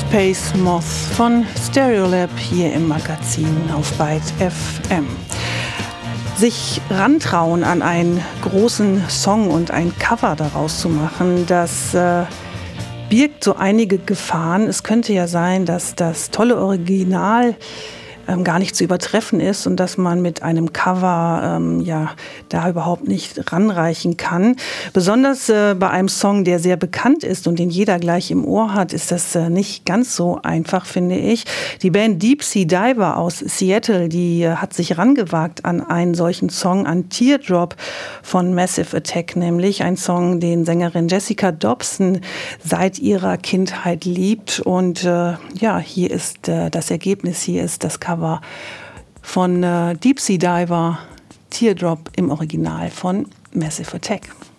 Space Moth von Stereolab hier im Magazin auf Byte FM. Sich rantrauen an einen großen Song und ein Cover daraus zu machen, das birgt so einige Gefahren. Es könnte ja sein, dass das tolle Original gar nicht zu übertreffen ist und dass man mit einem Cover da überhaupt nicht ranreichen kann. Besonders bei einem Song, der sehr bekannt ist und den jeder gleich im Ohr hat, ist das nicht ganz so einfach, finde ich. Die Band Deep Sea Diver aus Seattle, die hat sich rangewagt an einen solchen Song, an Teardrop von Massive Attack, nämlich ein Song, den Sängerin Jessica Dobson seit ihrer Kindheit liebt. Und hier ist das Ergebnis, hier ist das Cover von Deep Sea Diver, Teardrop im Original von Massive Attack.